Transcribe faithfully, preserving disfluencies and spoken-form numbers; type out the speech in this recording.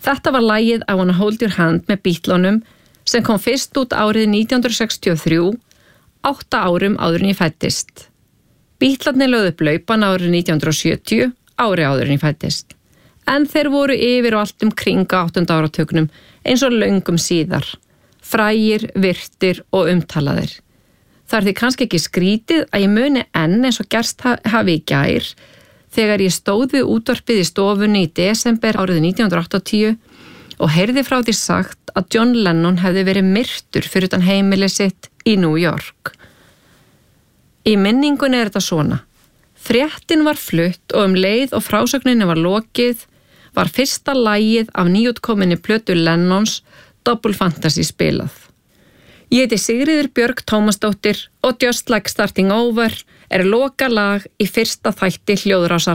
Þetta var lagið I Wanna Hold Your Hand með Beatlunum sem kom fyrst út árið nítján hundruð sextíu og þrjú, átta árum áður en ég fæddist. Beatlarnir lögðu upp laupan árið nítján hundruð sjötíu, ári áður en ég fæddist. En þeir voru yfir og allt um kringa áttunda áratugnum eins og löngum síðar. Frægir, virtir og umtalaðir. Það er því kannski ekki skrítið að ég muni enn eins og gerst hafi í gær þegar ég stóð við útvarpið í stofunni í desember árið nítján hundruð áttatíu og heyrði frá því sagt að John Lennon hefði verið myrtur fyrir utan heimili sitt í New York. Í minningunni er þetta svona. Fréttin var flutt og um leið og frásögninni var lokið var fyrsta lagið af nýútkominni plötu Lennons Double Fantasy spilað. Ég heiti Sigríður Björg Tómasdóttir og Just Like Starting Over er lokalag í fyrsta þætti Hljóðrásar